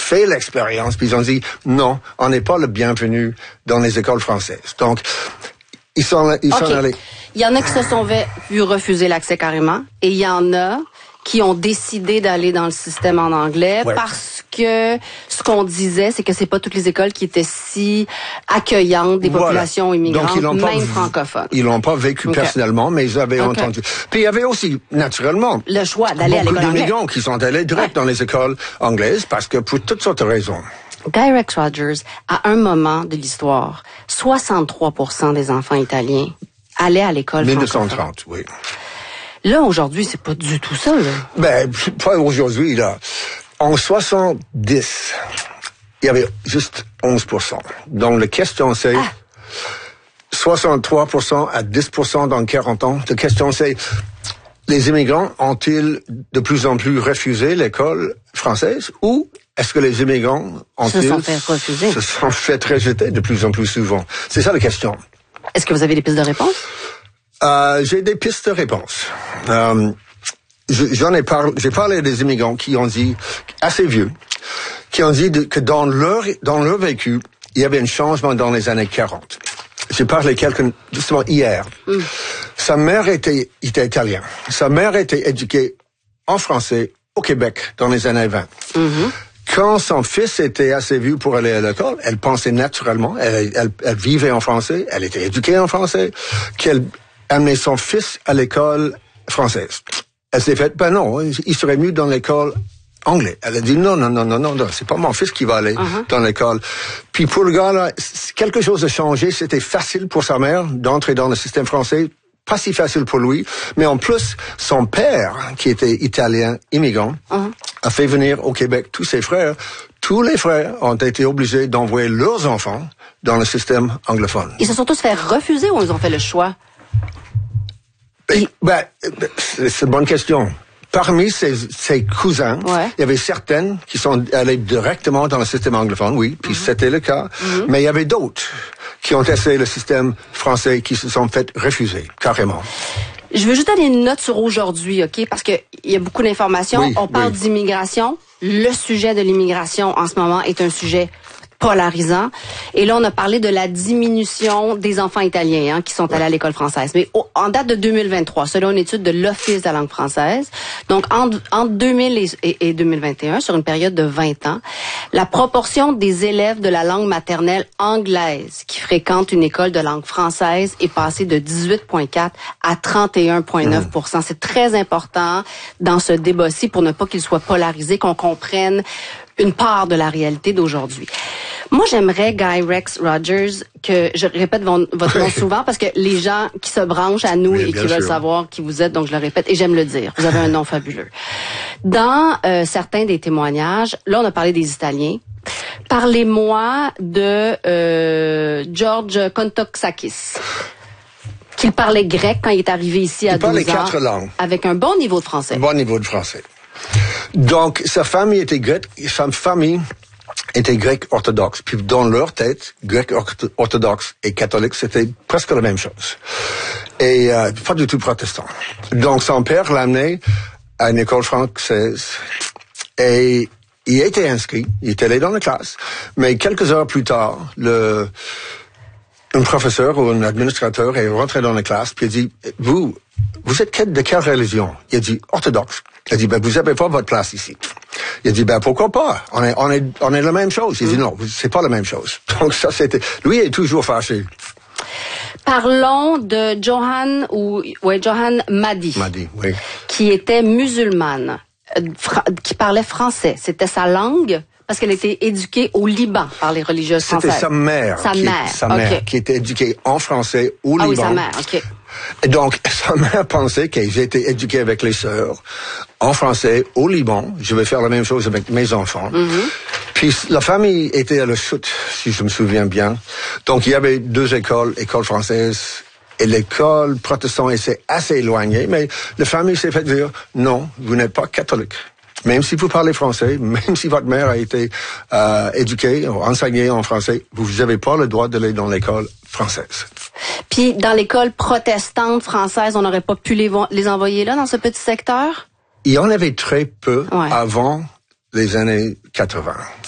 fait l'expérience, puis ils ont dit, non, on n'est pas le bienvenu dans les écoles françaises. Donc, ils sont allés. Il y en a qui se sont vu refuser l'accès carrément, et il y en a qui ont décidé d'aller dans le système en anglais parce que ce qu'on disait, c'est que c'est pas toutes les écoles qui étaient si accueillantes des populations immigrantes, même francophones. Ils l'ont pas vécu personnellement, mais ils avaient entendu. Puis il y avait aussi, naturellement, le choix d'aller à l'école anglaise. Beaucoup d'immigrants qui sont allés direct dans les écoles anglaises parce que pour toutes sortes de raisons. Guy Rex Rogers, à un moment de l'histoire, 63% des enfants italiens allaient à l'école francophone. 1930, oui. Là, aujourd'hui, c'est pas du tout ça, là. Ben, pas aujourd'hui, là. En 70, il y avait juste 11%. Donc, la question, c'est 63% à 10% dans 40 ans. La question, c'est, les immigrants ont-ils de plus en plus refusé l'école française ou est-ce que les immigrants se sont fait rejeter de plus en plus souvent? C'est ça la question. Est-ce que vous avez des pistes de réponse? J'ai des pistes de réponse. J'ai parlé des immigrants qui ont dit, assez vieux, qui ont dit que dans leur vécu, il y avait un changement dans les années 40. J'ai parlé justement hier. Sa mère était italienne. Sa mère était éduquée en français au Québec dans les années 20. Quand son fils était assez vieux pour aller à l'école, elle pensait naturellement, elle vivait en français, elle était éduquée en français, qu'elle amenait son fils à l'école française. Elle s'est faite, ben non, il serait mieux dans l'école anglaise. Elle a dit non, c'est pas mon fils qui va aller dans l'école. Puis pour le gars là, quelque chose a changé, c'était facile pour sa mère d'entrer dans le système français, pas si facile pour lui, mais en plus, son père, qui était italien, immigrant, a fait venir au Québec tous ses frères. Tous les frères ont été obligés d'envoyer leurs enfants dans le système anglophone. Ils se sont tous fait refuser ou ils ont fait le choix? C'est une bonne question. Parmi ses cousins, il y avait certaines qui sont allées directement dans le système anglophone, oui, puis c'était le cas. Mais il y avait d'autres qui ont essayé le système français qui se sont fait refuser, carrément. Je veux juste donner une note sur aujourd'hui, OK? Parce que il y a beaucoup d'informations. On parle d'immigration. Le sujet de l'immigration en ce moment est un sujet polarisant. Et là, on a parlé de la diminution des enfants italiens qui sont allés à l'école française. Mais en date de 2023, selon une étude de l'Office de la langue française, donc entre 2000 et 2021, sur une période de 20 ans, la proportion des élèves de la langue maternelle anglaise qui fréquentent une école de langue française est passée de 18,4 à 31,9 %. C'est très important dans ce débat-ci pour ne pas qu'il soit polarisé, qu'on comprenne une part de la réalité d'aujourd'hui. Moi, j'aimerais, Guy Rex Rogers, que je répète votre nom souvent parce que les gens qui se branchent à nous et qui veulent savoir qui vous êtes, donc je le répète et j'aime le dire. Vous avez un nom fabuleux. Dans certains des témoignages, là, on a parlé des Italiens. Parlez-moi de George Kontoxakis, qu'il parlait grec quand il est arrivé ici à 12 ans. Il parlait 4 langues. Avec un bon niveau de français. Un bon niveau de français. Donc, sa famille était grecque orthodoxe. Puis dans leur tête, grec orthodoxe et catholique, c'était presque la même chose. Et pas du tout protestant. Donc, son père l'a amené à une école française et il était inscrit, il était allé dans la classe. Mais quelques heures plus tard, un professeur ou un administrateur est rentré dans la classe puis il a dit, vous êtes de quelle religion? Il a dit, orthodoxe. Il a dit, vous n'avez pas votre place ici. Il a dit, pourquoi pas? On est la même chose. Il a dit, non, c'est pas la même chose. Donc ça, lui est toujours fâché. Parlons de Johan Mahdi. Mahdi, oui. Qui était musulmane, qui parlait français. C'était sa langue. Parce qu'elle était éduquée au Liban par les religieuses françaises. C'était sa mère qui était éduquée en français au Liban. Ah oui, sa mère, OK. Et donc, sa mère pensait que j'ai été éduqué avec les sœurs en français au Liban. Je vais faire la même chose avec mes enfants. Puis la famille était à la chute, si je me souviens bien. Donc, il y avait 2 écoles, école française et l'école protestante était assez éloignée. Mais la famille s'est fait dire, non, vous n'êtes pas catholique. Même si vous parlez français, même si votre mère a été éduquée, enseignée en français, vous n'avez pas le droit d'aller dans l'école française. Puis, dans l'école protestante française, on n'aurait pas pu les envoyer là, dans ce petit secteur? Il y en avait très peu avant les années 80.